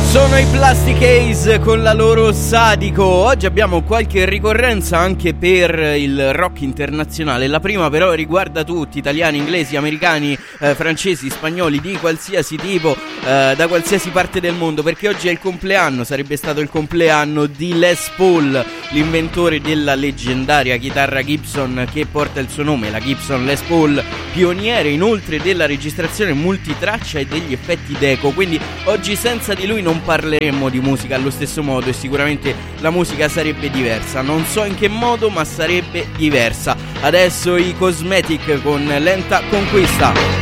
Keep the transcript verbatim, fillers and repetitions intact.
Sono i Plastic Ace con la loro Sadico. Oggi abbiamo qualche ricorrenza anche per il rock internazionale. La prima però riguarda tutti, italiani, inglesi, americani, eh, francesi, spagnoli, di qualsiasi tipo, eh, da qualsiasi parte del mondo, perché oggi è il compleanno, sarebbe stato il compleanno di Les Paul, l'inventore della leggendaria chitarra Gibson che porta il suo nome, la Gibson Les Paul, pioniere inoltre della registrazione multitraccia e degli effetti deco. Quindi oggi senza di lui non parleremmo di musica allo stesso modo e sicuramente la musica sarebbe diversa. Non so in che modo, ma sarebbe diversa. Adesso i Cosmetic con Lenta Conquista.